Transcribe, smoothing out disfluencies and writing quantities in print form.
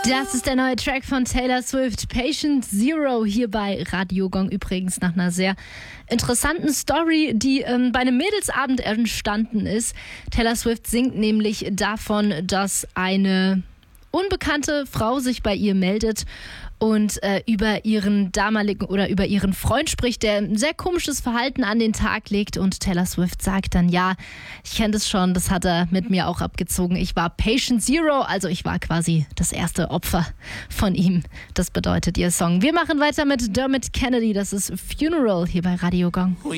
Das ist der neue Track von Taylor Swift, Patient Zero, hier bei Radio Gong. Übrigens nach einer sehr interessanten Story, die bei einem Mädelsabend entstanden ist. Taylor Swift singt nämlich davon, dass eine unbekannte Frau sich bei ihr meldet und über ihren damaligen oder über ihren Freund spricht, der ein sehr komisches Verhalten an den Tag legt, und Taylor Swift sagt dann, ja, ich kenne das schon, das hat er mit mir auch abgezogen. Ich war Patient Zero, also ich war quasi das erste Opfer von ihm. Das bedeutet ihr Song. Wir machen weiter mit Dermot Kennedy, das ist Funeral hier bei Radio Gong.